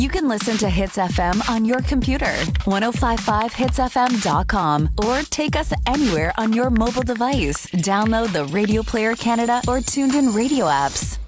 You can listen to Hits FM on your computer, 1055hitsfm.com, or take us anywhere on your mobile device. Download the Radio Player Canada or Tuned In radio apps.